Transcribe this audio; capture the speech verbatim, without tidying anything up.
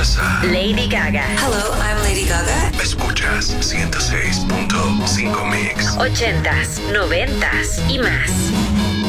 Escuchas a Lady Gaga. Hello, I'm Lady Gaga. Escuchas ciento seis punto cinco Mix. Ochentas, noventas y más.